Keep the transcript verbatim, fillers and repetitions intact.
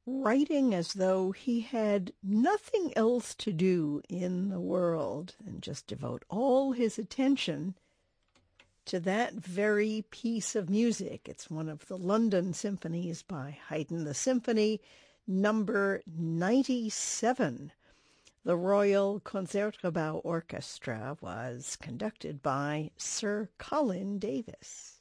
writing as though he had nothing else to do in the world and just devote all his attention to that very piece of music. It's one of the London symphonies by Haydn, the Symphony number ninety-seven. The Royal Concertgebouw Orchestra was conducted by Sir Colin Davis.